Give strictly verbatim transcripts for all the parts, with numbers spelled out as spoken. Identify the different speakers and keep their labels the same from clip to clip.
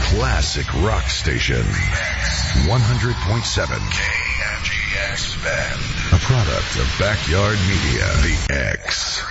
Speaker 1: classic rock station. one hundred point seven K M G X Bend. A product of Backyard Media. The X.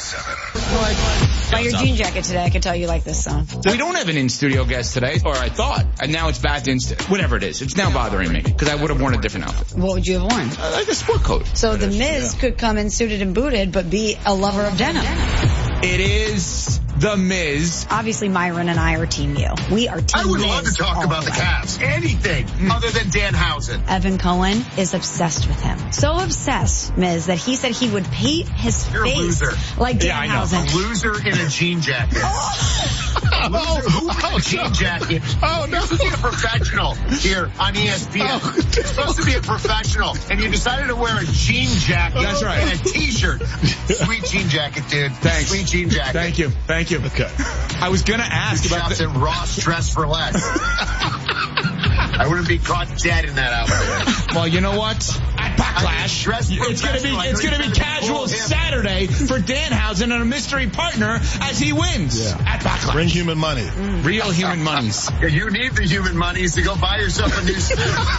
Speaker 2: By your jean jacket today, I can tell you like this song.
Speaker 3: We don't have an in-studio guest today, or I thought, and now it's back to in whatever it is. It's now bothering me, because I would have worn a different outfit.
Speaker 2: What would you have worn?
Speaker 3: Uh, like a sport coat.
Speaker 2: So the Miz yeah. could come in suited and booted, but be a lover of denim.
Speaker 3: It is the Miz.
Speaker 2: Obviously, Myron and I are Team U. We are Team
Speaker 4: I would
Speaker 2: Miz
Speaker 4: love to talk about the Cavs. Anything mm. other than Danhausen.
Speaker 2: Evan Cohen is obsessed with him. So obsessed, Miz, that he said he would paint his
Speaker 4: You're
Speaker 2: face
Speaker 4: a loser.
Speaker 2: like
Speaker 3: yeah,
Speaker 2: Danhausen.
Speaker 4: A loser in a jean jacket. A loser who in a jean jacket. Oh, no. You're supposed to be a professional here on E S P N. Oh, You're supposed to be a professional, and you decided to wear a jean jacket.
Speaker 3: That's right.
Speaker 4: And a t-shirt. Sweet jean jacket, dude.
Speaker 3: Thanks.
Speaker 4: Sweet jean jacket.
Speaker 3: Thank you. Thank you. Okay. I was going to ask about
Speaker 4: the... at Ross Dress for Less. I wouldn't be caught dead in that outfit.
Speaker 3: Well, you know what? At Backlash, it's going to be it's going to be casual Saturday for Danhausen and a mystery partner as he wins yeah. at Backlash.
Speaker 5: Bring human money.
Speaker 3: Mm. Real human monies.
Speaker 4: You need the human monies to go buy yourself a new suit.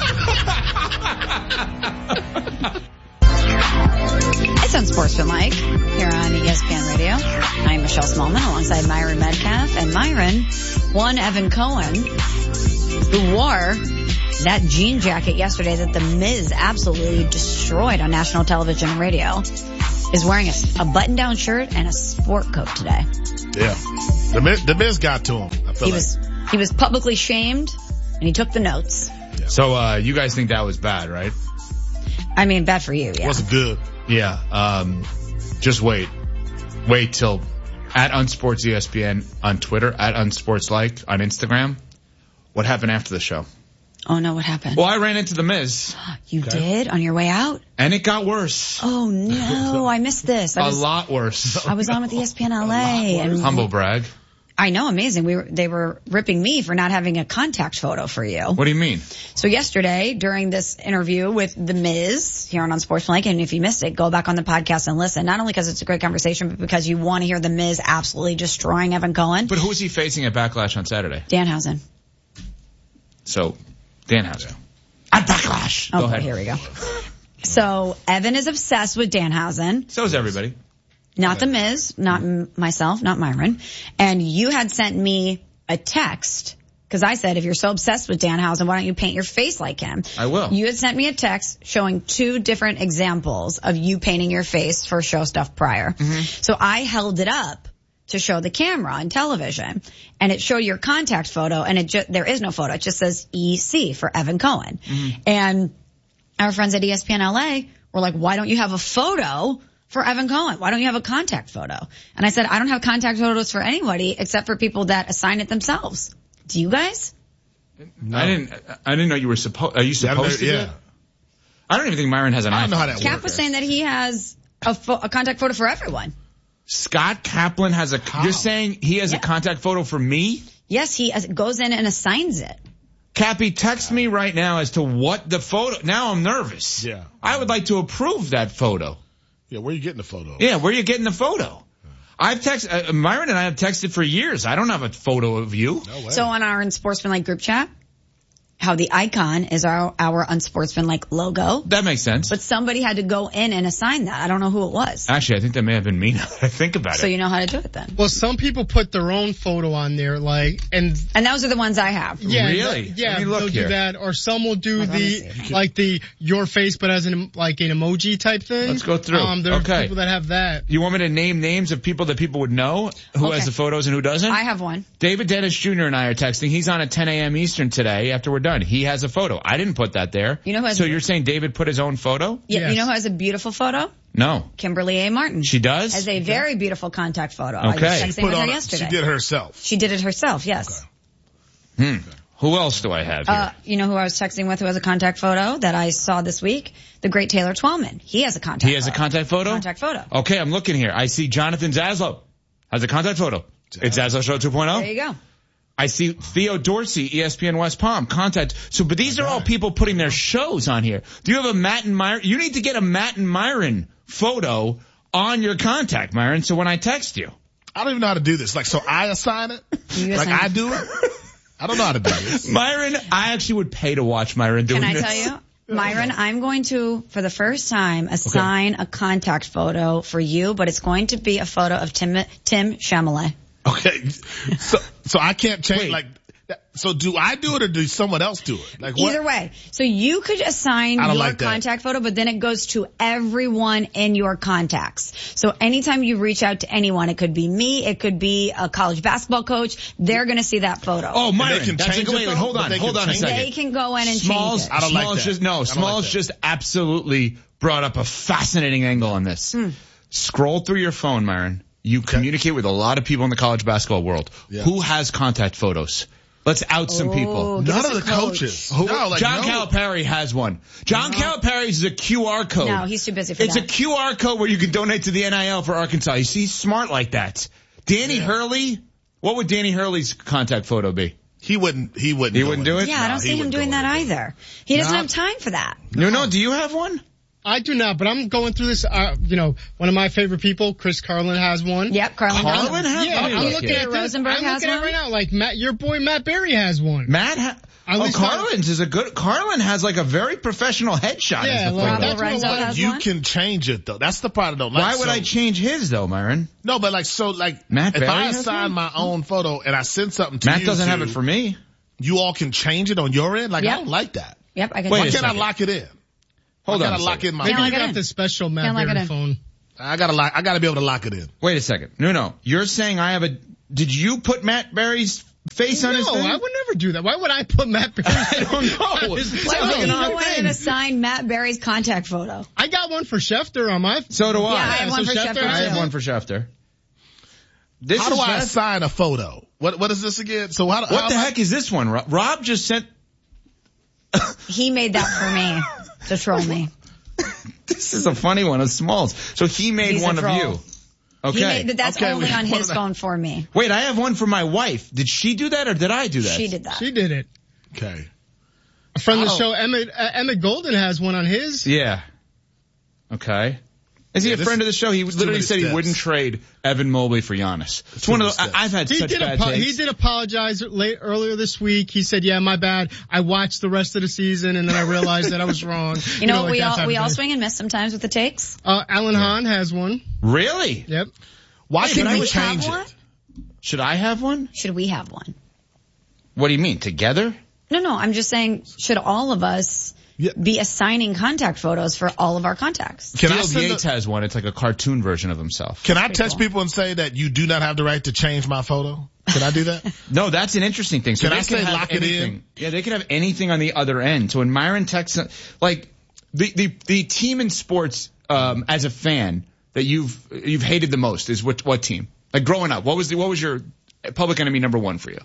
Speaker 2: It's Unsportsmanlike here on E S P N Radio. I'm Michelle Smallman alongside Myron Metcalf. And Myron, one Evan Cohen, who wore that jean jacket yesterday that the Miz absolutely destroyed on national television and radio, is wearing a, a button-down shirt and a sport coat today.
Speaker 5: Yeah. The Miz, the Miz got to him. I feel
Speaker 2: he
Speaker 5: like.
Speaker 2: was he was publicly shamed, and he took the notes.
Speaker 3: Yeah. So uh you guys think that was bad, right?
Speaker 2: I mean, bad for you, yeah.
Speaker 5: It wasn't good.
Speaker 3: Yeah. Um, just wait. Wait till at Unsports E S P N on Twitter, at Unsportslike on Instagram. What happened after the show?
Speaker 2: Oh, no, what happened?
Speaker 3: Well, I ran into the Miz.
Speaker 2: You okay. did? On your way out?
Speaker 3: And it got worse.
Speaker 2: Oh, no. I missed this. I
Speaker 3: a
Speaker 2: was,
Speaker 3: lot worse.
Speaker 2: I was on with E S P N L A. And
Speaker 3: humble brag.
Speaker 2: I know, amazing. We were, they were ripping me for not having a contact photo for you.
Speaker 3: What do you mean?
Speaker 2: So yesterday, during this interview with The Miz here on Unsportsmanlike, and if you missed it, go back on the podcast and listen. Not only because it's a great conversation, but because you want to hear The Miz absolutely destroying Evan Cohen.
Speaker 3: But who is he facing at Backlash on Saturday?
Speaker 2: Danhausen.
Speaker 3: So, Danhausen. At Backlash. Go
Speaker 2: okay,
Speaker 3: ahead.
Speaker 2: Here we go. So, Evan is obsessed with Danhausen.
Speaker 3: So is everybody.
Speaker 2: Not The Miz, not m- myself, not Myron. And you had sent me a text, because I said, if you're so obsessed with Danhausen, why don't you paint your face like him?
Speaker 3: I will.
Speaker 2: You had sent me a text showing two different examples of you painting your face for show stuff prior.
Speaker 3: Mm-hmm.
Speaker 2: So I held it up to show the camera on television, and it showed your contact photo, and it ju- there is no photo. It just says E C for Evan Cohen.
Speaker 3: Mm-hmm.
Speaker 2: And our friends at E S P N L A were like, why don't you have a photo for Evan Cohen? Why don't you have a contact photo? And I said, I don't have contact photos for anybody except for people that assign it themselves. Do you guys?
Speaker 3: No. I didn't, I didn't know you were supposed, are you supposed
Speaker 5: yeah,
Speaker 3: to? Yeah. I don't even think Myron has an iPhone.
Speaker 5: I don't know how that
Speaker 2: Cap
Speaker 5: works.
Speaker 2: was saying that he has a, fo- a contact photo for everyone.
Speaker 3: Scott Kaplan has a,
Speaker 5: How?
Speaker 3: You're saying he has
Speaker 2: yeah.
Speaker 3: a contact photo for me?
Speaker 2: Yes, he goes in and assigns it.
Speaker 3: Cappy, text me right now as to what the photo, now I'm nervous.
Speaker 5: Yeah.
Speaker 3: I would like to approve that photo.
Speaker 5: Yeah, where are you getting the photo?
Speaker 3: Yeah, where are you getting the photo? I've texted, uh, Myron and I have texted for years. I don't have a photo of you.
Speaker 5: No way.
Speaker 2: So on our Unsportsmanlike group chat, how the icon is our, our Unsportsmanlike logo.
Speaker 3: That makes sense.
Speaker 2: But somebody had to go in and assign that. I don't know who it was.
Speaker 3: Actually, I think that may have been me now that I think about
Speaker 2: So
Speaker 3: it.
Speaker 2: you know how to do it then.
Speaker 6: Well, some people put their own photo on there, like, and
Speaker 2: And those are the ones I have.
Speaker 6: yeah,
Speaker 3: Really?
Speaker 6: th- yeah,
Speaker 3: Let me look
Speaker 6: they'll
Speaker 3: here.
Speaker 6: do that, or some will do
Speaker 2: Let me
Speaker 6: the
Speaker 2: see.
Speaker 6: like the your face, but as an like an emoji type thing.
Speaker 3: Let's go through.
Speaker 6: Um, there are
Speaker 3: Okay.
Speaker 6: people that have that.
Speaker 3: You want me to name names of people that people would know who
Speaker 2: Okay.
Speaker 3: has the photos and who doesn't?
Speaker 2: I have one.
Speaker 3: David Dennis Junior and I are texting. He's on at ten a.m. Eastern today after we're done. He has a photo. I didn't put that there.
Speaker 2: You know who has
Speaker 3: so
Speaker 2: a-
Speaker 3: you're saying David put his own photo?
Speaker 2: Yeah,
Speaker 6: Yes.
Speaker 2: You know who has a beautiful photo?
Speaker 3: No.
Speaker 2: Kimberly A. Martin.
Speaker 3: She does?
Speaker 2: Has a very beautiful contact photo. I was
Speaker 3: Okay.
Speaker 2: texting
Speaker 3: She
Speaker 2: with her
Speaker 5: on,
Speaker 2: yesterday.
Speaker 5: She did it herself.
Speaker 2: She did it herself, yes.
Speaker 3: Hmm. Who else do I have here?
Speaker 2: Uh, you know who I was texting with who has a contact photo that I saw this week? The great Taylor Twellman. He has a contact photo.
Speaker 3: he has a contact photo?
Speaker 2: Contact photo.
Speaker 3: Okay, I'm looking here. I see Jonathan Zaslow has a contact photo. It's Zaslow Show two point oh.
Speaker 2: There you go.
Speaker 3: I see Theo Dorsey, E S P N West Palm, contact. So, but these are all people putting their shows on here. Do you have a Matt and Myron? You need to get a Matt and Myron photo on your contact, Myron, so when I text you.
Speaker 5: I don't even know how to do this. Like, so I assign it?
Speaker 2: You
Speaker 5: like
Speaker 2: assign
Speaker 5: I
Speaker 2: it.
Speaker 5: do it? I don't know how to do this.
Speaker 3: Myron, I actually would pay to watch Myron doing
Speaker 2: Can I
Speaker 3: this.
Speaker 2: tell you? Myron, I'm going to, for the first time, assign a contact photo for you, but it's going to be a photo of Tim, Tim Chalamet.
Speaker 5: Okay. So, so I can't change,
Speaker 3: Wait.
Speaker 5: like, so do I do it or do someone else do it? Like what?
Speaker 2: Either way. So you could assign
Speaker 5: I
Speaker 2: your
Speaker 5: don't like that.
Speaker 2: contact photo, but then it goes to everyone in your contacts. So anytime you reach out to anyone, it could be me, it could be a college basketball coach, they're going to see that photo.
Speaker 3: Oh, Myron,
Speaker 5: can
Speaker 3: that's
Speaker 5: change
Speaker 3: a,
Speaker 5: it,
Speaker 3: wait, wait,
Speaker 5: though?
Speaker 3: hold
Speaker 5: But
Speaker 3: on,
Speaker 5: they
Speaker 3: hold
Speaker 5: can
Speaker 3: on a
Speaker 5: change
Speaker 3: second.
Speaker 5: it?
Speaker 2: They can go in and
Speaker 3: Smalls,
Speaker 2: change it.
Speaker 5: I don't like
Speaker 3: Smalls
Speaker 5: that.
Speaker 3: just, no,
Speaker 5: I don't
Speaker 3: Smalls
Speaker 5: like that.
Speaker 3: just absolutely brought up a fascinating angle on this.
Speaker 2: Hmm.
Speaker 3: Scroll through your phone, Myron. You communicate with a lot of people in the college basketball world.
Speaker 5: Yeah.
Speaker 3: Who has contact photos? Let's out some
Speaker 2: Oh,
Speaker 3: people.
Speaker 2: give
Speaker 5: None
Speaker 2: us
Speaker 5: of
Speaker 2: a
Speaker 5: the
Speaker 2: coach.
Speaker 5: coaches.
Speaker 3: Who-
Speaker 5: No, like,
Speaker 3: John
Speaker 5: no.
Speaker 3: Calipari has one. John Calipari is a Q R code.
Speaker 2: No, he's too busy for
Speaker 3: it's
Speaker 2: that.
Speaker 3: a Q R code where you can donate to the N I L for Arkansas. You see, he's smart like that. Danny Hurley, what would Danny Hurley's contact photo be?
Speaker 5: He wouldn't, he wouldn't
Speaker 3: He
Speaker 5: go
Speaker 3: wouldn't
Speaker 5: in.
Speaker 3: do it?
Speaker 2: Yeah, I
Speaker 5: No,
Speaker 2: don't
Speaker 5: he
Speaker 2: see him
Speaker 5: wouldn't
Speaker 2: doing
Speaker 5: go
Speaker 2: that
Speaker 5: in.
Speaker 2: either. He doesn't
Speaker 5: No.
Speaker 2: have time for that.
Speaker 3: No, no, do you have one?
Speaker 6: I do not, but I'm going through this. Uh, you know, one of my favorite people, Chris Carlin, has one.
Speaker 2: Yep, Carlin.
Speaker 3: Carlin
Speaker 2: does.
Speaker 3: has
Speaker 6: Yeah,
Speaker 3: one?
Speaker 6: I'm
Speaker 3: Look
Speaker 6: looking
Speaker 3: here.
Speaker 6: at this.
Speaker 2: Rosenberg
Speaker 6: I'm
Speaker 2: has
Speaker 6: looking at it
Speaker 2: one?
Speaker 6: right now. Like Matt, your boy Matt Berry has one.
Speaker 3: Matt, ha-
Speaker 6: At
Speaker 3: oh,
Speaker 6: least
Speaker 3: Carlin's is a good, Carlin has like a very professional headshot.
Speaker 6: Yeah,
Speaker 3: as the
Speaker 6: like,
Speaker 3: photo.
Speaker 6: that's what
Speaker 2: Lorenzo
Speaker 6: a lot of-
Speaker 2: has
Speaker 5: You
Speaker 2: one?
Speaker 5: can change it though. That's the part I don't like.
Speaker 3: Why would
Speaker 5: So-
Speaker 3: I change his though, Myron?
Speaker 5: No, but like, so like,
Speaker 3: Matt
Speaker 5: if
Speaker 3: Berry
Speaker 5: I
Speaker 3: has
Speaker 5: assign
Speaker 3: one?
Speaker 5: my own photo and I send something to
Speaker 3: Matt
Speaker 5: you
Speaker 3: doesn't
Speaker 5: to,
Speaker 3: have it for me.
Speaker 5: you all can change it on your end? Like,
Speaker 2: Yep.
Speaker 5: I don't like that.
Speaker 2: Yep, I can
Speaker 3: Wait
Speaker 5: Why
Speaker 3: a
Speaker 2: do
Speaker 5: can't I
Speaker 3: second.
Speaker 5: lock it in?
Speaker 3: Hold
Speaker 5: Why
Speaker 3: on.
Speaker 5: can't
Speaker 3: a
Speaker 5: I lock
Speaker 3: second.
Speaker 5: in my
Speaker 6: Maybe
Speaker 2: Can't
Speaker 6: you
Speaker 2: lock it
Speaker 6: got
Speaker 2: in.
Speaker 6: the special Matt
Speaker 2: Can't lock it
Speaker 6: Berry
Speaker 2: in.
Speaker 6: phone.
Speaker 5: I gotta lock, I gotta be able to lock it in.
Speaker 3: Wait a second. No, no. You're saying I have a, did you put Matt Berry's face on his
Speaker 6: No,
Speaker 3: thing?
Speaker 6: I would never do that. Why would I put Matt Berry?
Speaker 3: I don't know.
Speaker 6: It's
Speaker 3: It's
Speaker 2: Why
Speaker 3: like
Speaker 2: would
Speaker 3: an
Speaker 2: you
Speaker 3: odd
Speaker 2: go in
Speaker 3: thing.
Speaker 2: and assign Matt Berry's contact photo?
Speaker 6: I got one for Schefter on my.
Speaker 3: So do I.
Speaker 2: Yeah, I have one
Speaker 6: so
Speaker 2: for
Speaker 6: Schefter
Speaker 2: Schefter,
Speaker 3: I
Speaker 6: has
Speaker 3: have
Speaker 2: too.
Speaker 3: one for Schefter. This
Speaker 5: How do
Speaker 3: is
Speaker 5: I
Speaker 3: fast-
Speaker 5: assign a photo? What, what is this again? So how,
Speaker 3: What
Speaker 5: how
Speaker 3: the
Speaker 5: am I-
Speaker 3: heck is this one? Rob, Rob just sent,
Speaker 2: He made that for me to troll me.
Speaker 3: this is a funny one of Smalls. So he made
Speaker 2: He's a
Speaker 3: one of
Speaker 2: troll.
Speaker 3: you. Okay.
Speaker 2: He made that. That's
Speaker 5: Okay,
Speaker 2: only
Speaker 5: we-
Speaker 2: on
Speaker 5: what
Speaker 2: his
Speaker 5: did I-
Speaker 2: phone for me.
Speaker 3: Wait, I have one for my wife. Did she do that or did I do that?
Speaker 2: She did that.
Speaker 6: She did it.
Speaker 5: Okay.
Speaker 6: A friend of the
Speaker 5: Oh.
Speaker 6: show, Emmett, uh, Emmett Golden has one on his.
Speaker 3: Yeah. Okay. Is he
Speaker 5: Yeah,
Speaker 3: a
Speaker 5: this-
Speaker 3: friend of the show? He
Speaker 5: it's too
Speaker 3: literally
Speaker 5: many
Speaker 3: said he
Speaker 5: steps. wouldn't
Speaker 3: wouldn't trade Evan Mobley for Giannis. It's
Speaker 5: too
Speaker 3: one of
Speaker 5: many
Speaker 3: the, I-
Speaker 5: steps.
Speaker 3: I've had
Speaker 6: He
Speaker 3: such
Speaker 6: did,
Speaker 3: bad
Speaker 6: apo-
Speaker 3: takes.
Speaker 6: he did apologize late earlier this week. He said, "Yeah, my bad. I watched the rest of the season and then I realized that I was wrong."
Speaker 2: You know,
Speaker 6: like
Speaker 2: we
Speaker 6: that
Speaker 2: all
Speaker 6: type
Speaker 2: we
Speaker 6: of
Speaker 2: all
Speaker 6: thing.
Speaker 2: swing and miss sometimes with the takes.
Speaker 6: Uh, Alan Hahn has one.
Speaker 3: Really?
Speaker 6: Yep.
Speaker 5: Why
Speaker 2: Should
Speaker 5: can't
Speaker 2: we
Speaker 5: we change
Speaker 2: have one?
Speaker 5: it?
Speaker 3: Should I have one?
Speaker 2: Should we have one?
Speaker 3: What do you mean? Together?
Speaker 2: No, no. I'm just saying, should all of us
Speaker 5: Yeah.
Speaker 2: be assigning contact photos for all of our contacts?
Speaker 5: Can I
Speaker 3: Field
Speaker 5: send
Speaker 3: Yates
Speaker 5: a,
Speaker 3: has one. It's like a cartoon version of himself.
Speaker 5: Can I
Speaker 2: pretty
Speaker 5: text
Speaker 2: cool.
Speaker 5: people and say that you do not have the right to change my photo? Can I do that?
Speaker 3: No, that's an interesting thing. So
Speaker 5: Can
Speaker 3: they
Speaker 5: I say
Speaker 3: have
Speaker 5: lock it in?
Speaker 3: anything. Yeah, they could have anything on the other end. So when Myron texts, like the the the team in sports, um, as a fan that you've you've hated the most is what what team? Like growing up, what was the what was your public enemy number one for you?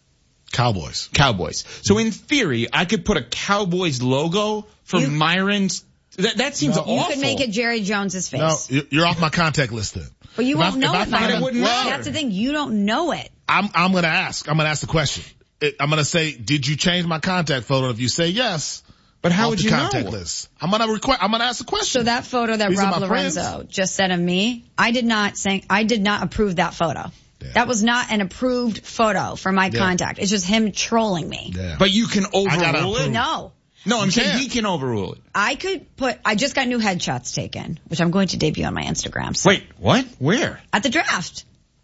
Speaker 5: Cowboys.
Speaker 3: Cowboys. So in theory, I could put a Cowboys logo for
Speaker 2: You-
Speaker 3: Myron's. That that seems
Speaker 5: No.
Speaker 3: awful.
Speaker 2: You could make it Jerry Jones's face.
Speaker 5: No, you- you're off my contact list then.
Speaker 2: But you
Speaker 5: If I-
Speaker 2: won't know
Speaker 5: if I
Speaker 2: it,
Speaker 5: find
Speaker 2: Myron.
Speaker 3: it wouldn't matter.
Speaker 2: That's the thing. You don't know it.
Speaker 5: I'm, I'm gonna ask. I'm gonna ask the question. It, I'm gonna say, did you change my contact photo? If you say yes,
Speaker 3: But how
Speaker 5: off
Speaker 3: would
Speaker 5: the
Speaker 3: you
Speaker 5: contact
Speaker 3: know?
Speaker 5: list. I'm gonna request. I'm gonna ask the question.
Speaker 2: So that photo that
Speaker 5: These are
Speaker 2: Rob
Speaker 5: my
Speaker 2: Lorenzo
Speaker 5: friends.
Speaker 2: just sent of me, I did not say, I did not approve that photo.
Speaker 5: Yeah.
Speaker 2: That was not an approved photo for my
Speaker 5: Yeah.
Speaker 2: contact. It's just him trolling me.
Speaker 5: Yeah.
Speaker 3: But you can
Speaker 5: gotta
Speaker 3: overrule it.
Speaker 5: approve.
Speaker 2: No.
Speaker 3: No, I'm
Speaker 5: You
Speaker 3: saying
Speaker 5: can't.
Speaker 3: he can overrule it.
Speaker 2: I could put, I just got new headshots taken, which I'm going to debut on my Instagram. So
Speaker 3: Wait, what? Where?
Speaker 2: at the draft.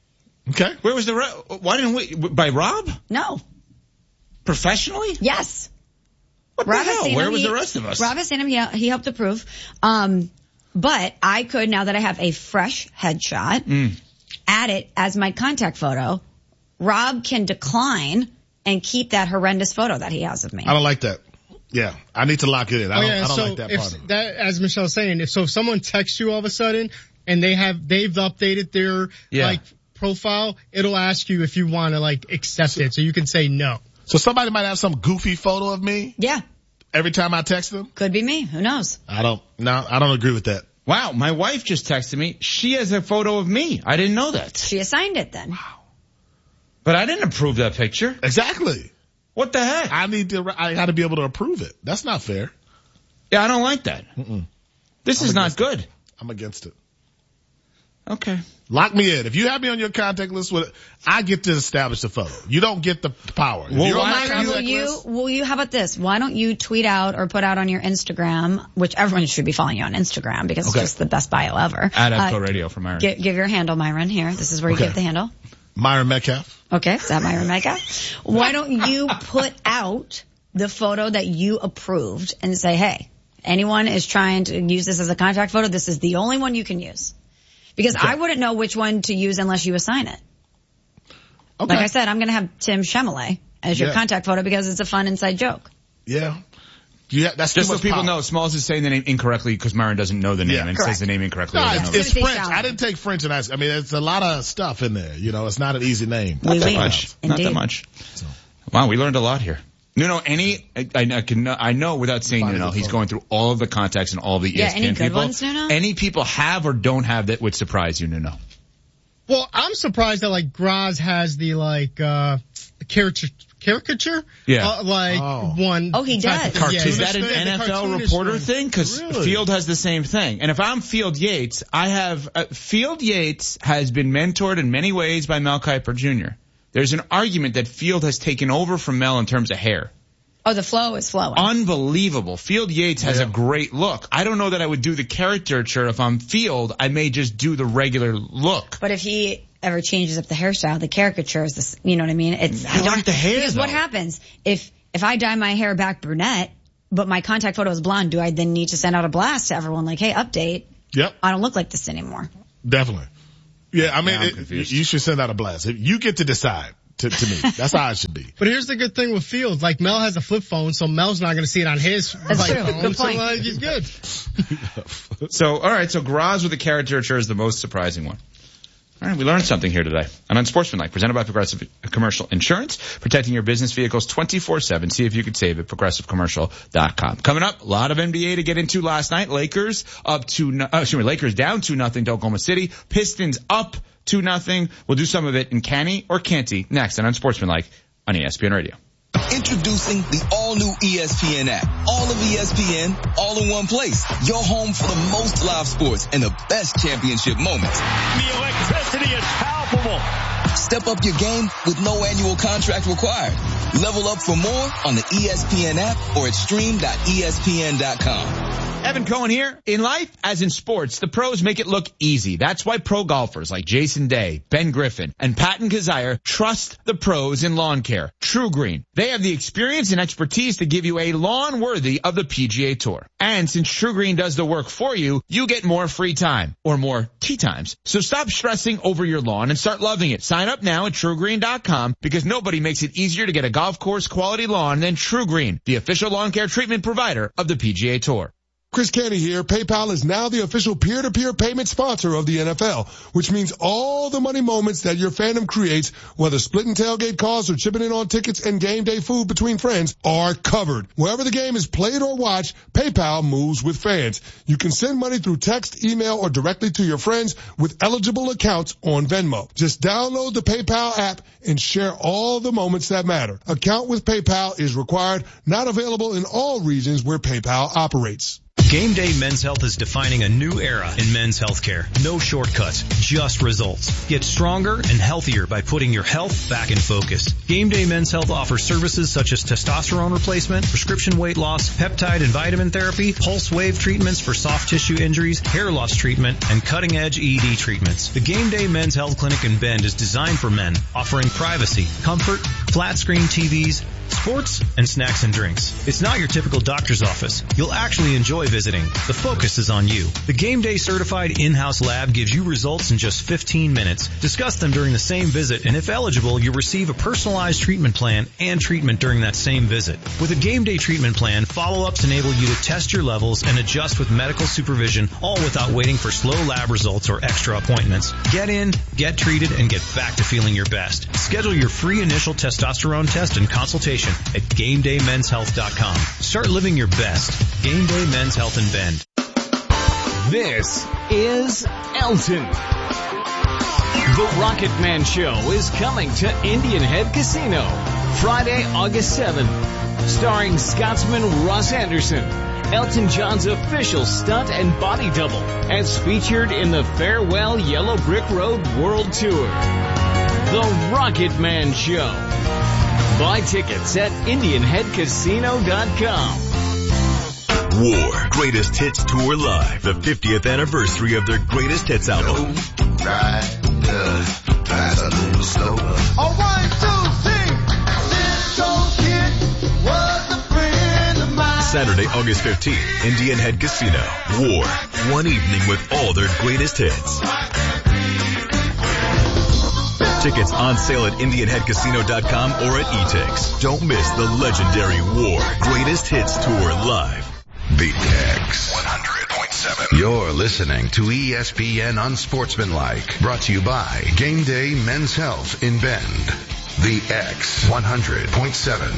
Speaker 5: Okay.
Speaker 3: Where was the? Re- why didn't we? By Rob?
Speaker 2: No.
Speaker 3: Professionally?
Speaker 2: Yes.
Speaker 3: What
Speaker 2: Rob
Speaker 3: the
Speaker 2: has
Speaker 3: hell?
Speaker 2: seen
Speaker 3: Where
Speaker 2: him.
Speaker 3: was
Speaker 2: He-
Speaker 3: the rest of us?
Speaker 2: Rob has seen him. He, he helped approve. Um, but I could, now that I have a fresh headshot,
Speaker 3: Mm.
Speaker 2: add it as my contact photo. Rob can decline and keep that horrendous photo that he has of me.
Speaker 5: I don't like that. Yeah, I need to lock it in. I
Speaker 6: Oh
Speaker 5: don't,
Speaker 6: yeah.
Speaker 5: I don't
Speaker 6: so
Speaker 5: like that
Speaker 6: if
Speaker 5: part of it.
Speaker 6: that, as Michelle's saying, if so, if someone texts you all of a sudden and they have they've updated their
Speaker 3: Yeah.
Speaker 6: like profile, it'll ask you if you want to like accept it, so you can say no.
Speaker 5: So somebody might have some goofy photo of me
Speaker 2: Yeah,
Speaker 5: every time I text them.
Speaker 2: could be me. Who knows?
Speaker 5: I don't. No, I don't agree with that.
Speaker 3: Wow, my wife just texted me. She has a photo of me. I didn't know that.
Speaker 2: She assigned it then.
Speaker 3: But I didn't approve that picture.
Speaker 5: Exactly.
Speaker 3: What the heck?
Speaker 5: I need to. I got to be able to approve it. That's not fair.
Speaker 3: Yeah, I don't like that.
Speaker 5: Mm-mm.
Speaker 3: This
Speaker 5: I'm
Speaker 3: is not
Speaker 5: against
Speaker 3: good.
Speaker 5: I'm against it.
Speaker 3: Okay.
Speaker 5: Lock me in. If you have me on your contact list, with, I get to establish the photo. You don't get the power. If
Speaker 3: Well,
Speaker 5: you're on
Speaker 3: why
Speaker 5: my
Speaker 3: don't
Speaker 2: Myron, will
Speaker 5: contact
Speaker 2: you,
Speaker 5: list,
Speaker 2: will you, how about this? Why don't you tweet out or put out on your Instagram, which everyone should be following you on Instagram because
Speaker 5: Okay.
Speaker 2: it's just the best bio ever.
Speaker 3: At
Speaker 2: Uh,
Speaker 3: F C O Radio for Myron.
Speaker 2: Give, give your handle, Myron, here. This is where you
Speaker 5: Okay.
Speaker 2: give the handle.
Speaker 5: Myron Metcalf.
Speaker 2: Okay, is that Myron Mega? Why don't you put out the photo that you approved and say, hey, anyone is trying to use this as a contact photo, this is the only one you can use. Because
Speaker 5: Okay.
Speaker 2: I wouldn't know which one to use unless you assign it.
Speaker 5: Okay.
Speaker 2: Like I said, I'm going to have Tim Chemele as your
Speaker 5: Yeah.
Speaker 2: contact photo because it's a fun inside joke.
Speaker 5: Yeah. Yeah, that's
Speaker 3: Just
Speaker 5: too
Speaker 3: so
Speaker 5: much
Speaker 3: people
Speaker 5: power.
Speaker 3: know, Smalls is saying the name incorrectly because Myron doesn't know the name
Speaker 5: Yeah.
Speaker 3: and
Speaker 2: Correct.
Speaker 3: says the name incorrectly.
Speaker 5: No,
Speaker 3: I don't
Speaker 5: it's,
Speaker 3: know.
Speaker 5: it's
Speaker 2: Timothy
Speaker 5: French.
Speaker 2: Chalamet.
Speaker 5: I didn't take French and I, I mean, it's a lot of stuff in there. You know, it's not an easy name.
Speaker 2: Oui,
Speaker 3: Not
Speaker 2: oui.
Speaker 3: that much. Not
Speaker 2: Indeed.
Speaker 3: that much. Wow, we learned a lot here. No, no, any, I, I can, I know without saying,
Speaker 5: Find
Speaker 3: you know,
Speaker 5: the
Speaker 3: he's
Speaker 5: photo.
Speaker 3: going through all of the contacts and all the
Speaker 2: Yeah,
Speaker 3: E S P N
Speaker 2: any good
Speaker 3: people.
Speaker 2: ones, Nuno?
Speaker 3: Any people have or don't have that would surprise you, Nuno.
Speaker 6: Well, I'm surprised that like Graz has the like uh caricature caricature.
Speaker 3: Yeah.
Speaker 6: Uh, like
Speaker 5: Oh.
Speaker 6: one.
Speaker 2: Oh, he
Speaker 6: type
Speaker 2: does.
Speaker 6: of-
Speaker 3: Is that an
Speaker 6: the
Speaker 3: N F L
Speaker 6: cartoonish
Speaker 3: reporter
Speaker 6: one.
Speaker 3: thing? Because
Speaker 5: Really?
Speaker 3: Field has the same thing. And if I'm Field Yates, I have uh, Field Yates has been mentored in many ways by Mel Kiper Junior There's an argument that Field has taken over from Mel in terms of hair.
Speaker 2: Oh, the flow is flowing.
Speaker 3: Unbelievable. Field Yates has
Speaker 5: Yeah.
Speaker 3: a great look. I don't know that I would do the caricature if I'm Field. I may just do the regular look.
Speaker 2: But if he ever changes up the hairstyle, the caricature is this, you know what I mean? It's,
Speaker 3: I like the hair,
Speaker 2: Because what
Speaker 3: though.
Speaker 2: happens if, if I dye my hair back brunette, but my contact photo is blonde, do I then need to send out a blast to everyone like, hey, update,
Speaker 5: Yep,
Speaker 2: I don't look like this anymore?
Speaker 5: definitely. Yeah, I mean,
Speaker 3: Now I'm
Speaker 5: it,
Speaker 3: confused.
Speaker 5: you should send out a blast. You get to decide. To, to me, that's how it should be.
Speaker 6: But here's the good thing with Fields. Like Mel has a flip phone, so Mel's not going to see it on his
Speaker 2: That's
Speaker 6: like,
Speaker 2: true.
Speaker 6: phone.
Speaker 2: Good
Speaker 6: So
Speaker 2: point.
Speaker 6: like, he's good.
Speaker 3: So, all right. So Graz with the caricature is the most surprising one. All right, we learned something here today. And Unsportsmanlike, presented by Progressive Commercial Insurance, protecting your business vehicles twenty-four seven. See if you could save at progressive commercial dot com. Coming up, a lot of N B A to get into last night. Lakers up to, no- uh, excuse me, Lakers down two nothing to Oklahoma City. Pistons up two nothing. We'll do some of it in Canny or Canty next on Unsportsmanlike on E S P N Radio.
Speaker 7: Introducing the all-new E S P N app. All of E S P N, all in one place. Your home for the most live sports and the best championship moments.
Speaker 8: The electricity is palpable.
Speaker 7: Step up your game with no annual contract required. Level up for more on the E S P N app or at stream dot E S P N dot com.
Speaker 3: Evan Cohen here. In life, as in sports, the pros make it look easy. That's why pro golfers like Jason Day, Ben Griffin, and Patton Kazire trust the pros in lawn care. True Green. They have the experience and expertise to give you a lawn worthy of the P G A Tour. And since True Green does the work for you, you get more free time or more tee times. So stop stressing over your lawn and start loving it. Sign up now at true green dot com because nobody makes it easier to get a golf course quality lawn than True Green, the official lawn care treatment provider of the P G A Tour.
Speaker 9: Chris Canty here. PayPal is now the official peer-to-peer payment sponsor of the N F L, which means all the money moments that your fandom creates, whether splitting tailgate costs or chipping in on tickets and game day food between friends, are covered. Wherever the game is played or watched, PayPal moves with fans. You can send money through text, email, or directly to your friends with eligible accounts on Venmo. Just download the PayPal app and share all the moments that matter. Account with PayPal is required, not available in all regions where PayPal operates.
Speaker 10: Game Day Men's Health is defining a new era in men's healthcare. No shortcuts, just results. Get stronger and healthier by putting your health back in focus. Game Day Men's Health offers services such as testosterone replacement, prescription weight loss, peptide and vitamin therapy, pulse wave treatments for soft tissue injuries, hair loss treatment, and cutting-edge E D treatments. The Game Day Men's Health Clinic in Bend is designed for men, offering privacy, comfort, flat-screen T Vs, sports, and snacks and drinks. It's not your typical doctor's office. You'll actually enjoy visiting. The focus is on you. The Game Day certified in-house lab gives you results in just fifteen minutes. Discuss them during the same visit, and if eligible, you'll receive a personalized treatment plan and treatment during that same visit. With a Game Day treatment plan, follow-ups enable you to test your levels and adjust with medical supervision, all without waiting for slow lab results or extra appointments. Get in, get treated, and get back to feeling your best. Schedule your free initial testosterone test and consultation at game day men's health dot com. Start living your best. Game Day Men's Health in Bend.
Speaker 8: This is Elton. The Rocket Man Show is coming to Indian Head Casino Friday, August seventh, starring Scotsman Russ Anderson, Elton John's official stunt and body double, as featured in the Farewell Yellow Brick Road World Tour. The Rocket Man Show. Buy tickets at Indian Head Casino dot com.
Speaker 1: War Greatest Hits Tour Live, the fiftieth anniversary of their Greatest Hits album.
Speaker 11: Right, uh, pass a little slower. Oh, one, two, three. This old kid was a friend of mine.
Speaker 1: Saturday, August fifteenth, Indian Head Casino. War, one evening with all their greatest hits. Tickets on sale at Indian Head Casino dot com or at E-Tix. Don't miss the legendary War Greatest Hits Tour Live. The X one hundred point seven. You're listening to E S P N Unsportsmanlike. Brought to you by Game Day Men's Health in Bend. The X one hundred point seven.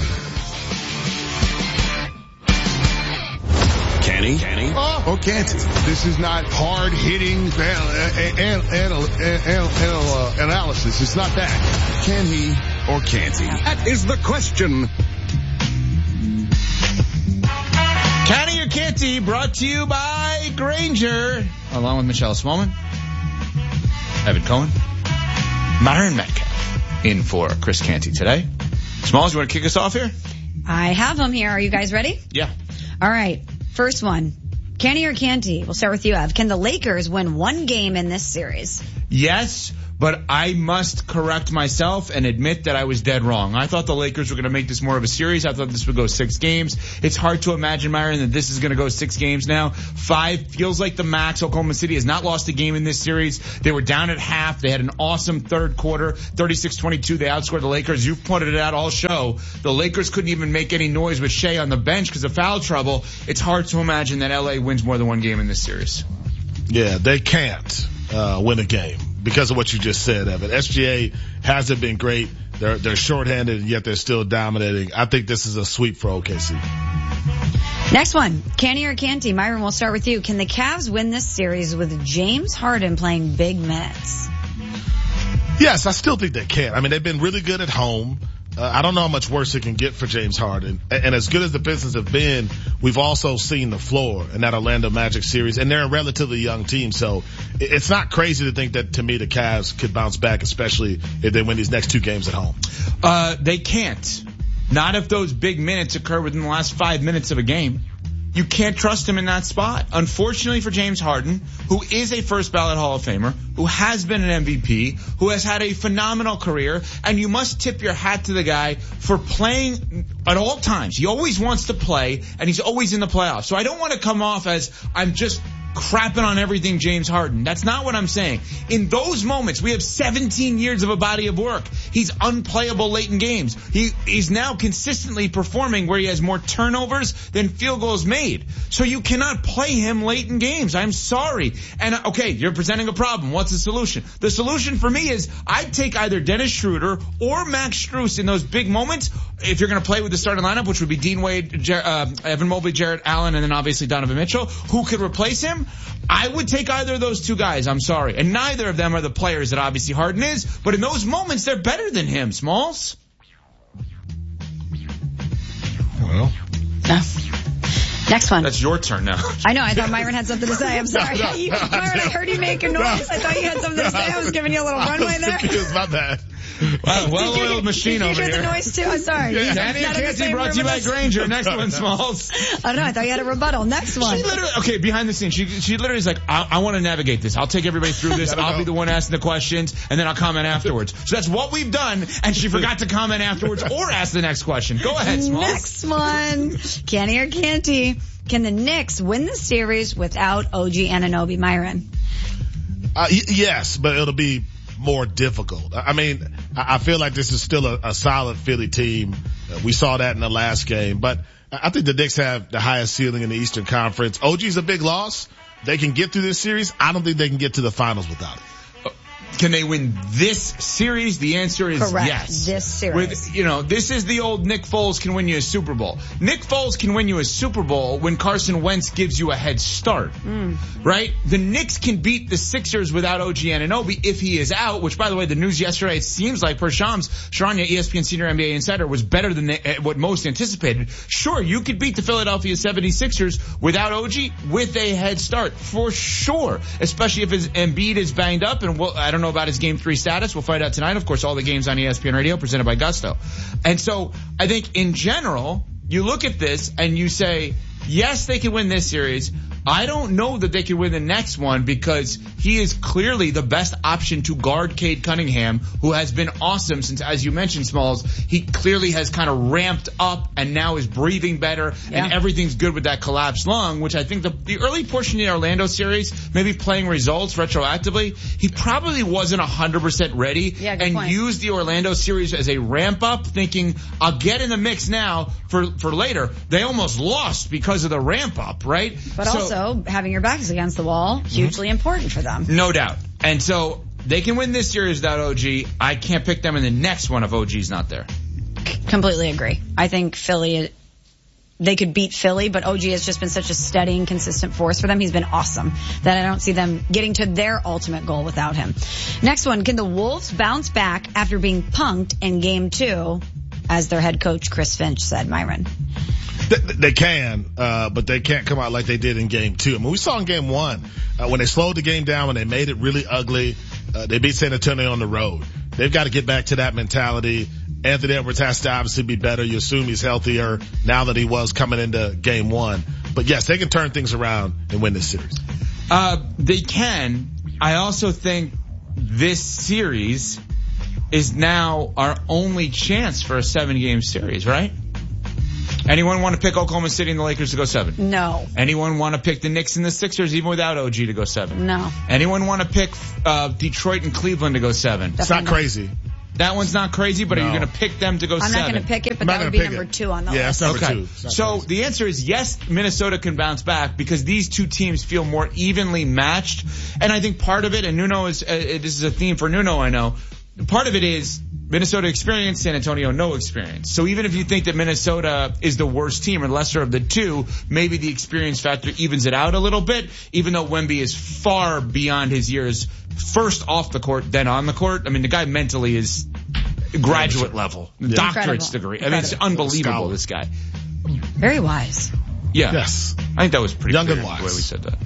Speaker 12: Kenny? Kenny?
Speaker 9: Oh, or Canty. This is not hard-hitting an, an, an, an, analysis. It's not that.
Speaker 12: Can he or can't he? That is the question.
Speaker 3: Canny or Canty, brought to you by Granger, along with Michelle Smallman, Evan Cohen, Myron Metcalf, in for Chris Canty today. Smalls, you want to kick us off here?
Speaker 2: I have them here. Are you guys ready?
Speaker 3: Yeah.
Speaker 2: All right. First one. Canny or Canty? We'll start with you, Ev. Can the Lakers win one game in this series?
Speaker 3: Yes, but I must correct myself and admit that I was dead wrong. I thought the Lakers were going to make this more of a series. I thought this would go six games. It's hard to imagine, Myron, that this is going to go six games now. Five feels like the max. Oklahoma City has not lost a game in this series. They were down at half. They had an awesome third quarter, thirty-six twenty-two. They outscored the Lakers. You've pointed it out all show. The Lakers couldn't even make any noise with Shea on the bench because of foul trouble. It's hard to imagine that L A wins more than one game in this series.
Speaker 5: Yeah, they can't uh, win a game because of what you just said, Evan. S G A hasn't been great. They're they're shorthanded, and yet they're still dominating. I think this is a sweep for O K C.
Speaker 2: Next one. Canny or Canty? Myron, we'll start with you. Can the Cavs win this series with James Harden playing big minutes?
Speaker 5: Yes, I still think they can. I mean, they've been really good at home. Uh, I don't know how much worse it can get for James Harden. And, and as good as the Pistons have been, we've also seen the floor in that Orlando Magic series, and they're a relatively young team. So it, it's not crazy to think that, to me, the Cavs could bounce back, especially if they win these next two games at home.
Speaker 3: Uh, they can't. Not if those big minutes occur within the last five minutes of a game. You can't trust him in that spot. Unfortunately for James Harden, who is a first ballot Hall of Famer, who has been an M V P, who has had a phenomenal career, and you must tip your hat to the guy for playing at all times. He always wants to play, and he's always in the playoffs. So I don't want to come off as I'm just crapping on everything James Harden. That's not what I'm saying. In those moments, we have seventeen years of a body of work. He's unplayable late in games. He is now consistently performing where he has more turnovers than field goals made. So you cannot play him late in games. I'm sorry. And okay, you're presenting a problem. What's the solution? The solution for me is I'd take either Dennis Schroeder or Max Strus in those big moments if you're going to play with the starting lineup, which would be Dean Wade, Jer- uh, Evan Mobley, Jarrett Allen, and then obviously Donovan Mitchell. Who could replace him? I would take either of those two guys. I'm sorry. And neither of them are the players that obviously Harden is. But in those moments, they're better than him, Smalls.
Speaker 5: Well.
Speaker 2: No. Next one.
Speaker 3: That's your turn now.
Speaker 2: I know. I thought Myron had something to say. I'm sorry.
Speaker 5: No, no,
Speaker 2: you,
Speaker 5: no,
Speaker 2: Myron, I heard you make a noise. I thought you had something to say. I was giving you a little runway there.
Speaker 5: It's my bad.
Speaker 3: Wow, well-oiled machine
Speaker 2: over
Speaker 3: here.
Speaker 2: Did you hear the noise too? I'm sorry.
Speaker 3: Yeah. Canny and Canty brought to you by Granger. Next one, Smalls.
Speaker 2: I don't know. I thought you had a rebuttal. Next one.
Speaker 3: She literally, okay, behind the scenes, she she literally is like, I, I want to navigate this. I'll take everybody through this. I'll be the one asking the questions, and then I'll comment afterwards. So that's what we've done, and she forgot to comment afterwards or ask the next question. Go ahead, Smalls.
Speaker 2: Next one. Canny or Canty? Can the Knicks win the series without O G Anunoby, Myron?
Speaker 5: Uh, y- yes, but it'll be more difficult. I mean, I feel like this is still a, a solid Philly team. Uh, we saw that in the last game, but I think the Knicks have the highest ceiling in the Eastern Conference. O G's a big loss. They can get through this series. I don't think they can get to the finals without it.
Speaker 3: can they win this series? The answer is
Speaker 2: Correct.
Speaker 3: yes.
Speaker 2: This series.
Speaker 3: With, you know, this is the old Nick Foles can win you a Super Bowl. Nick Foles can win you a Super Bowl when Carson Wentz gives you a head start.
Speaker 2: Mm.
Speaker 3: Right? The Knicks can beat the Sixers without O G Anunoby if he is out, which, by the way, the news yesterday, it seems like per Shams Charania, E S P N senior N B A insider, was better than the, what most anticipated. Sure, you could beat the Philadelphia seventy-sixers without O G with a head start, for sure, especially if his Embiid is banged up, and we'll, I don't know about his game three status. We'll find out tonight. Of course, all the games on E S P N Radio presented by Gusto. And so I think in general, you look at this and you say, yes, they can win this series. I don't know that they can win the next one because he is clearly the best option to guard Cade Cunningham, who has been awesome since, as you mentioned, Smalls, he clearly has kind of ramped up and now is breathing better, yeah. and everything's good with that collapsed lung, which I think the, the early portion of the Orlando series, maybe playing results retroactively, he probably wasn't one hundred percent ready
Speaker 2: yeah,
Speaker 3: and
Speaker 2: point.
Speaker 3: used the Orlando series as a ramp up, thinking, I'll get in the mix now for, for later. They almost lost because of the ramp up, right?
Speaker 2: But
Speaker 3: so,
Speaker 2: also, having your backs against the wall, hugely mm-hmm. important for them.
Speaker 3: No doubt. And so they can win this series without O G. I can't pick them in the next one if O G's not there.
Speaker 2: C- completely agree. I think Philly, they could beat Philly, but O G has just been such a steady and consistent force for them. He's been awesome that I don't see them getting to their ultimate goal without him. Next one, can the Wolves bounce back after being punked in game two, as their head coach Chris Finch said, Myron?
Speaker 5: They can, uh, but they can't come out like they did in game two. I mean, we saw in game one, uh, when they slowed the game down, when they made it really ugly, uh, they beat San Antonio on the road. They've got to get back to that mentality. Anthony Edwards has to obviously be better. You assume he's healthier now that he was coming into game one. But yes, they can turn things around and win this series.
Speaker 3: Uh, they can. I also think this series is now our only chance for a seven game series, right? Anyone want to pick Oklahoma City and the Lakers to go seven?
Speaker 2: No.
Speaker 3: Anyone want to pick the Knicks and the Sixers even without O G to go seven?
Speaker 2: No.
Speaker 3: Anyone want to pick uh Detroit and Cleveland to go seven?
Speaker 5: It's not crazy.
Speaker 3: That one's not crazy, but
Speaker 5: no.
Speaker 3: are you going to pick them to go
Speaker 2: I'm
Speaker 3: seven?
Speaker 2: I'm not going to pick it, but that would be number it. two on the
Speaker 5: yeah,
Speaker 2: list.
Speaker 5: Yeah, that's number
Speaker 3: okay.
Speaker 5: two.
Speaker 3: So
Speaker 5: crazy.
Speaker 3: The answer is yes, Minnesota can bounce back because these two teams feel more evenly matched. And I think part of it, and Nuno is, uh, this is a theme for Nuno, I know, part of it is Minnesota experience, San Antonio no experience. So even if you think that Minnesota is the worst team or lesser of the two, maybe the experience factor evens it out a little bit, even though Wemby is far beyond his years, first off the court, then on the court. I mean, the guy mentally is graduate level, yeah. doctorate's degree. I mean, it's unbelievable, this guy.
Speaker 2: Very wise.
Speaker 3: Yeah.
Speaker 5: Yes.
Speaker 3: I think that was pretty
Speaker 5: Young
Speaker 3: clear
Speaker 5: and wise.
Speaker 3: the way we said that.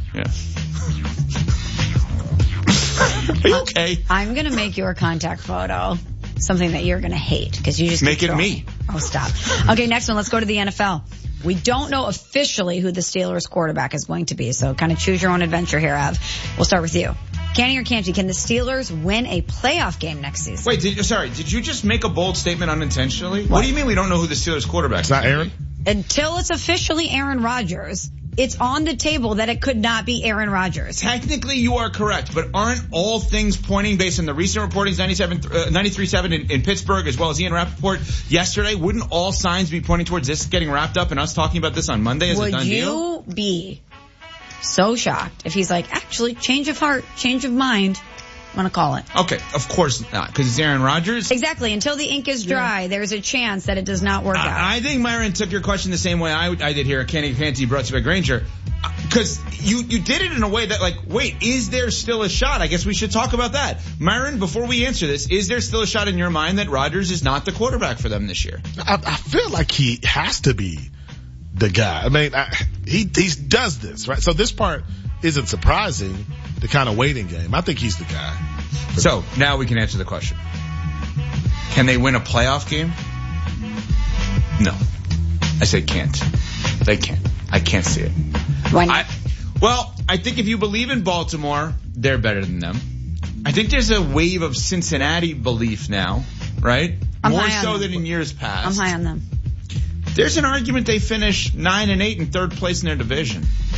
Speaker 3: Yeah. Are you okay?
Speaker 2: I'm going to make your contact photo something that you're going to hate because you just
Speaker 3: make it
Speaker 2: me. Oh, stop. Okay, next one. Let's go to the N F L. We don't know officially who the Steelers quarterback is going to be, so kind of choose your own adventure here, Ev. We'll start with you. Canny or Canty, can the Steelers win a playoff game next season?
Speaker 3: Wait, did, sorry, did you just make a bold statement unintentionally? What, what do you mean we don't know who the Steelers quarterback is?
Speaker 5: It's not Aaron?
Speaker 2: Until it's officially Aaron Rodgers, it's on the table that it could not be Aaron Rodgers.
Speaker 3: Technically, you are correct, but aren't all things pointing based on the recent reportings, ninety-seven, uh, ninety-three seven in, in Pittsburgh, as well as Ian Rappaport yesterday? Wouldn't all signs be pointing towards this getting wrapped up and us talking about this on Monday as
Speaker 2: Would
Speaker 3: a done deal?
Speaker 2: Would you be so shocked if he's like, actually, change of heart, change of mind? I'm going to call it.
Speaker 3: Okay, of course not, because it's Aaron Rodgers.
Speaker 2: Exactly. Until the ink is dry, yeah. there's a chance that it does not work
Speaker 3: I,
Speaker 2: out.
Speaker 3: I think Myron took your question the same way I, I did here. Canny Canty brought to you by Granger. Because you, you did it in a way that, like, wait, is there still a shot? I guess we should talk about that. Myron, before we answer this, is there still a shot in your mind that Rodgers is not the quarterback for them this year?
Speaker 5: I, I feel like he has to be the guy. I mean, I, he he does this, right? So this part isn't surprising, the kind of waiting game. I think he's the guy.
Speaker 3: So now we can answer the question. Can they win a playoff game? No. I say can't. They can't. I can't see it.
Speaker 2: Why not?
Speaker 3: I, well, I think if you believe in Baltimore, they're better than them. I think there's a wave of Cincinnati belief now, right?
Speaker 2: I'm
Speaker 3: More
Speaker 2: high
Speaker 3: so
Speaker 2: on
Speaker 3: than
Speaker 2: them.
Speaker 3: in years past.
Speaker 2: I'm high on them.
Speaker 3: There's an argument they finish nine and eight in third place in their division.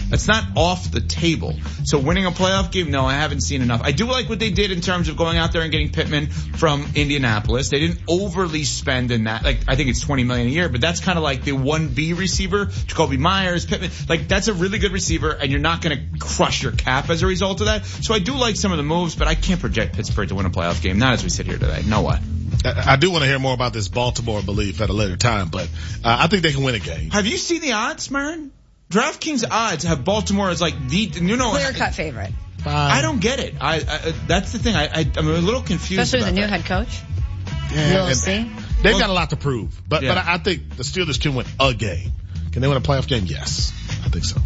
Speaker 3: That's not off the table. So winning a playoff game, no, I haven't seen enough. I do like what they did in terms of going out there and getting Pittman from Indianapolis. They didn't overly spend in that. Like, I think it's twenty million dollars a year, but that's kind of like the one B receiver, Jacoby Myers, Pittman. Like, that's a really good receiver, and you're not going to crush your cap as a result of that. So I do like some of the moves, but I can't project Pittsburgh to win a playoff game. Not as we sit here today. No way.
Speaker 5: I do want to hear more about this Baltimore belief at a later time, but uh, I think they can win a game.
Speaker 3: Have you seen the odds, Myron? DraftKings odds have Baltimore as like the, you know,
Speaker 2: clear-cut favorite.
Speaker 5: Fine.
Speaker 3: I don't get it. I, I that's the thing. I, I I'm a little confused.
Speaker 2: Especially
Speaker 3: about
Speaker 2: with the new
Speaker 3: that.
Speaker 2: head coach.
Speaker 5: Yeah,
Speaker 2: We'll see.
Speaker 5: They've
Speaker 3: Well,
Speaker 5: got a lot to prove, but
Speaker 3: yeah.
Speaker 5: but I think the Steelers can win a game. Can they win a playoff game? Yes, I think so.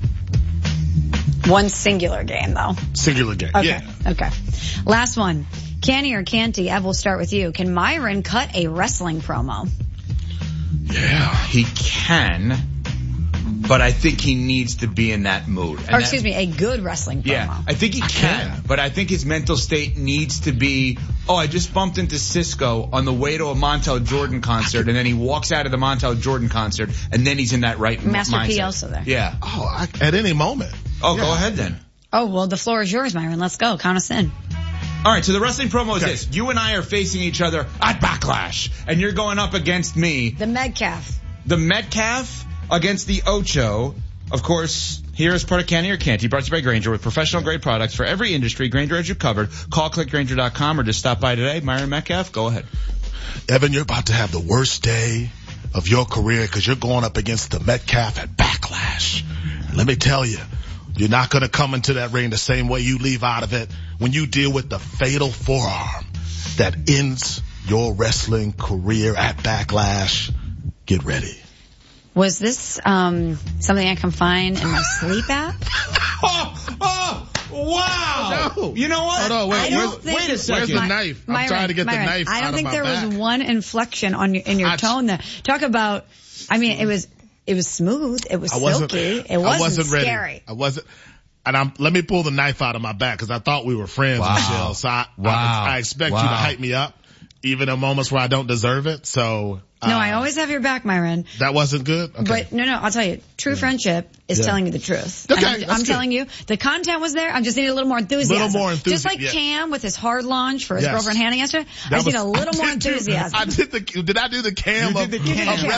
Speaker 2: One singular game, though.
Speaker 5: Singular game.
Speaker 2: Okay.
Speaker 5: Yeah.
Speaker 2: Okay. Last one. Canny or Canty? Ev, we'll start with you. Can Myron cut a wrestling promo?
Speaker 3: Yeah, he can, but I think he needs to be in that mood. And
Speaker 2: Or
Speaker 3: that-
Speaker 2: excuse me, a good wrestling promo.
Speaker 3: Yeah, I think he can, but I think his mental state needs to be, oh, I just bumped into Cisco on the way to a Montel Jordan concert, and then he walks out of the Montel Jordan concert, and then he's in that right
Speaker 2: Master
Speaker 3: mindset.
Speaker 2: P also there.
Speaker 3: Yeah.
Speaker 5: Oh, I, at any moment.
Speaker 3: Oh,
Speaker 5: Yeah.
Speaker 3: go ahead then.
Speaker 2: Oh, well, the floor is yours, Myron. Let's go. Count us in.
Speaker 3: All right, so the wrestling promo is
Speaker 5: Okay.
Speaker 3: this. You and I are facing each other at Backlash, and you're going up against me.
Speaker 2: The Metcalf.
Speaker 3: The Metcalf against the Ocho. Of course, here is part of Canny or Canty, brought to you by Grainger with professional grade products for every industry. Grainger has you covered. Call click grainger dot com or just stop by today. Myron Metcalf, go ahead.
Speaker 5: Evan, you're about to have the worst day of your career because you're going up against the Metcalf at Backlash. Let me tell you, you're not going to come into that ring the same way you leave out of it when you deal with the fatal forearm that ends your wrestling career at Backlash. Get ready.
Speaker 2: Was this um something I can find in my sleep app?
Speaker 3: Oh, oh, wow.
Speaker 5: No.
Speaker 3: You know what?
Speaker 5: Hold on, wait,
Speaker 2: I don't
Speaker 5: where's,
Speaker 2: think-
Speaker 3: wait a second.
Speaker 5: where's the
Speaker 2: My-
Speaker 5: knife? I'm
Speaker 2: Myron,
Speaker 5: trying to get
Speaker 2: Myron,
Speaker 5: the knife
Speaker 2: I don't
Speaker 5: out
Speaker 2: think
Speaker 5: of
Speaker 2: there
Speaker 5: my back.
Speaker 2: was one inflection on your, in your
Speaker 5: I-
Speaker 2: tone there. Talk about, I mean, it was, it was smooth. It was
Speaker 5: I wasn't,
Speaker 2: silky. It wasn't,
Speaker 5: I wasn't ready.
Speaker 2: scary.
Speaker 5: I wasn't. And I'm, let me pull the knife out of my back because I thought we were friends,
Speaker 3: Wow.
Speaker 5: Michelle. So I,
Speaker 3: Wow.
Speaker 5: I, I expect
Speaker 3: Wow.
Speaker 5: you to hype me up, even in moments where I don't deserve it. So uh,
Speaker 2: No, I always have your back, Myron.
Speaker 5: that wasn't good. Okay.
Speaker 2: But no, no, I'll tell you, true friendship is
Speaker 5: Yeah.
Speaker 2: telling you the truth.
Speaker 5: Okay,
Speaker 2: And I'm,
Speaker 5: that's
Speaker 2: I'm
Speaker 5: good.
Speaker 2: telling you, the content was there. I just needed a little more enthusiasm.
Speaker 5: Little more enthusi-
Speaker 2: Just like
Speaker 5: yeah.
Speaker 2: Cam with his hard launch for his
Speaker 5: Yes.
Speaker 2: girlfriend Hannah yesterday. I
Speaker 5: That
Speaker 2: just need
Speaker 5: was-
Speaker 2: a little
Speaker 5: I
Speaker 2: more
Speaker 5: did do-
Speaker 2: enthusiasm.
Speaker 5: I did the. Did I do the cam?
Speaker 3: You
Speaker 5: of,
Speaker 3: did the cam.
Speaker 5: of